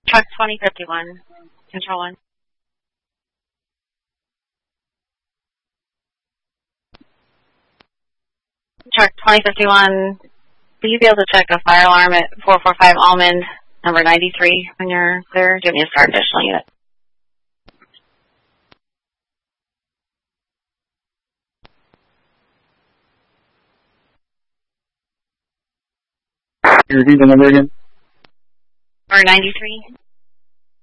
Truck 2051, Control 1. Truck 2051, will you be able to check a fire alarm at 445 Almond, number 93, when you're clear? Give me a start additional unit. Can you repeat the number again? Number 93.